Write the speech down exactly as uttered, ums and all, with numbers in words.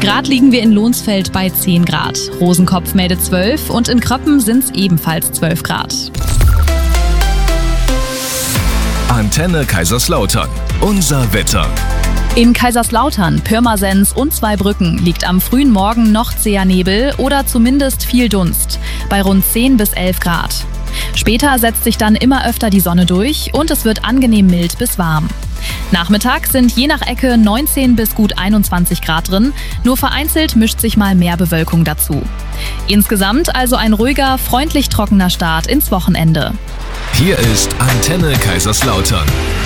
Gerade liegen wir in Lohnsfeld bei zehn Grad. Rosenkopf meldet zwölf und in Kröppen sind es ebenfalls zwölf Grad. Antenne Kaiserslautern. Unser Wetter. In Kaiserslautern, Pirmasens und Zweibrücken liegt am frühen Morgen noch zäher Nebel oder zumindest viel Dunst, bei rund zehn bis elf Grad. Später setzt sich dann immer öfter die Sonne durch und es wird angenehm mild bis warm. Nachmittags sind je nach Ecke neunzehn bis gut einundzwanzig Grad drin, nur vereinzelt mischt sich mal mehr Bewölkung dazu. Insgesamt also ein ruhiger, freundlich trockener Start ins Wochenende. Hier ist Antenne Kaiserslautern.